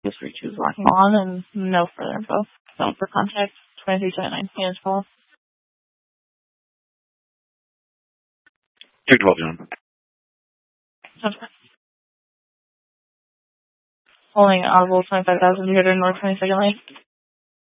History 2 is locking on and no further info. So for contact, 2379 hands full. 212, John. Holding audible 25,000 North 22nd Lane.